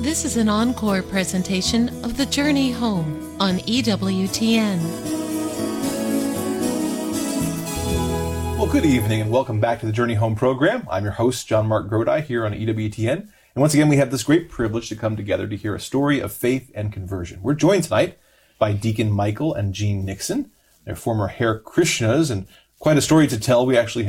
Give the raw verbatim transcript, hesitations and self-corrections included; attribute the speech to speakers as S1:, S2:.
S1: This is an encore presentation of The Journey Home on E W T N.
S2: Well, good evening and welcome back to the Journey Home program. I'm your host, John Mark Grodi, here on E W T N. And once again, we have this great privilege to come together to hear a story of faith and conversion. We're joined tonight by Deacon Michael and Jean Nixon. They're former Hare Krishnas and quite a story to tell. We actually